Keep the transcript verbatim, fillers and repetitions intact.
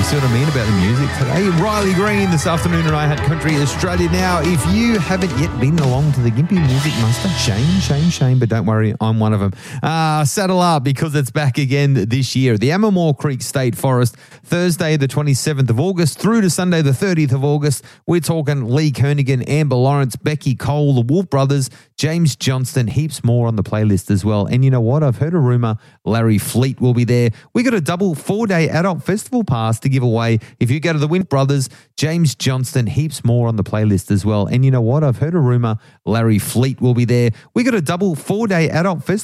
see what I mean about the music today? Riley Green this afternoon and I had Country Australia. Now, if you haven't yet been along to the Gympie Music Muster, shame, shame, shame, but don't worry, I'm one of them. Uh, saddle up because it's back again this year. The Ammermoor Creek State Forest, Thursday the twenty-seventh of August through to Sunday the thirtieth of August. We're talking Lee Kernigan, Amber Lawrence, Becky Cole, the Wolf Brothers, James Johnston, heaps more on the playlist as well. And you know what? I've heard a rumour Larry Fleet will be there. We got a double four-day adult festival pass to give away. If you go to the Wolf Brothers, James Johnston, heaps more on the playlist as well. And you know what? I've heard a rumour Larry Fleet will be there. We got a double four-day adult festival